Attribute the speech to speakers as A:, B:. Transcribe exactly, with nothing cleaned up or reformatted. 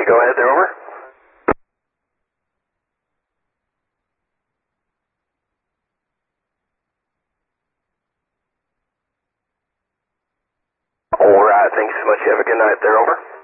A: you go ahead there, over. All right, thank you so much. You have a good night there, over.